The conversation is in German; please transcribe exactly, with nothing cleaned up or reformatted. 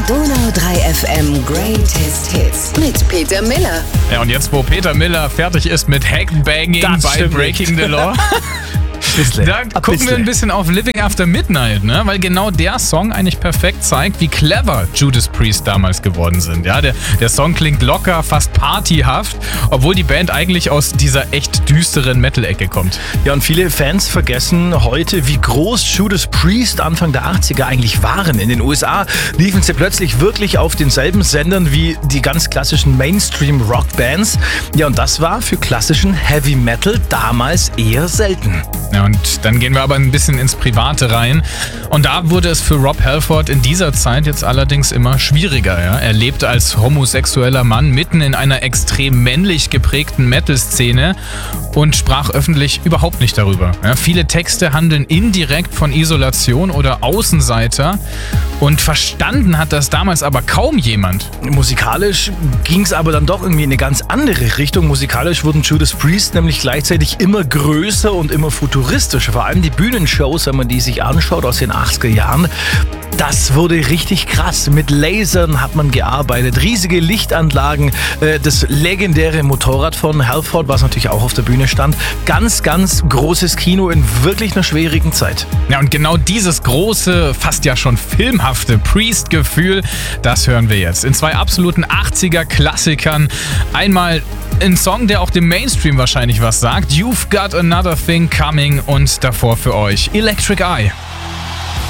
Donau drei F M Greatest Hits mit Peter Miller. Ja, und jetzt, wo Peter Miller fertig ist mit Headbanging Das bei stimmt Breaking nicht. the Law, Bisschen. da Ein gucken wir bisschen. ein bisschen auf Living After Midnight, ne? Weil genau der Song eigentlich perfekt zeigt, wie clever Judas Priest damals geworden sind. Ja, der, der Song klingt locker, fast partyhaft, obwohl die Band eigentlich aus dieser echt düsteren Metal-Ecke kommt. Ja, und viele Fans vergessen heute, wie groß Judas Priest Anfang der achtziger eigentlich waren. In den U S A liefen sie plötzlich wirklich auf denselben Sendern wie die ganz klassischen Mainstream-Rock-Bands. Ja, und das war für klassischen Heavy Metal damals eher selten. Ja, und dann gehen wir aber ein bisschen ins Private rein. Und da wurde es für Rob Halford in dieser Zeit jetzt allerdings immer schwieriger. Ja? Er lebte als homosexueller Mann mitten in einer extrem männlich geprägten Metal-Szene und sprach öffentlich überhaupt nicht darüber. Ja? Viele Texte handeln indirekt von Isolation oder Außenseiter. Und verstanden hat das damals aber kaum jemand. Musikalisch ging es aber dann doch irgendwie in eine ganz andere Richtung. Musikalisch wurden Judas Priest nämlich gleichzeitig immer größer und immer futuristischer. Vor allem die Bühnenshows, wenn man die sich anschaut aus den achtziger Jahren, das wurde richtig krass. Mit Lasern hat man gearbeitet, riesige Lichtanlagen, äh, das legendäre Motorrad von Halford, was natürlich auch auf der Bühne stand. Ganz, ganz großes Kino in wirklich einer schwierigen Zeit. Ja, und genau dieses große, fast ja schon filmhafte Priest-Gefühl, das hören wir jetzt in zwei absoluten achtziger-Klassikern. Einmal ein Song, der auch dem Mainstream wahrscheinlich was sagt. You've Got Another Thing Coming und davor für euch Electric Eye.